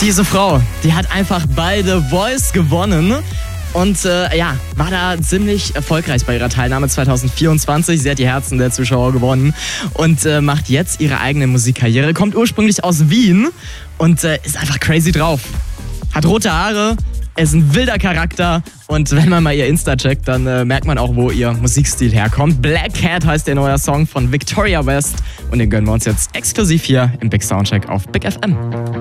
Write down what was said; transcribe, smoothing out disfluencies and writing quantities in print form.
Diese Frau, die hat einfach bei The Voice gewonnen und war da ziemlich erfolgreich bei ihrer Teilnahme 2024. Sie hat die Herzen der Zuschauer gewonnen und macht jetzt ihre eigene Musikkarriere. Kommt ursprünglich aus Wien und ist einfach crazy drauf. Hat rote Haare, ist ein wilder Charakter und wenn man mal ihr Insta checkt, dann merkt man auch, wo ihr Musikstil herkommt. Black Cat heißt der neue Song von Victoria West und den gönnen wir uns jetzt exklusiv hier im Big Soundcheck auf Big FM.